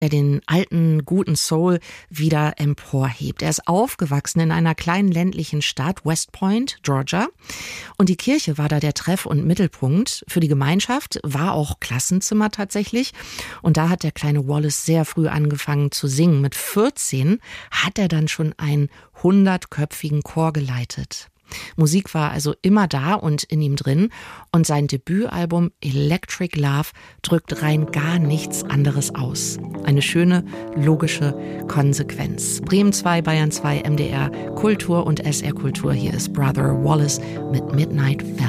der den alten, guten Soul wieder emporhebt. Er ist aufgewachsen in einer kleinen ländlichen Stadt, West Point, Georgia. Und die Kirche war da der Treff- und Mittelpunkt. Für die Gemeinschaft war auch Klassenzimmer tatsächlich. Und da hat der kleine Wallace sehr früh angefangen zu singen. Mit 14 hat er dann schon einen 100-köpfigen Chor geleitet. Musik war also immer da und in ihm drin und sein Debütalbum Electric Love drückt rein gar nichts anderes aus. Eine schöne, logische Konsequenz. Bremen 2, Bayern 2, MDR, Kultur und SR Kultur. Hier ist Brother Wallace mit Midnight Valley.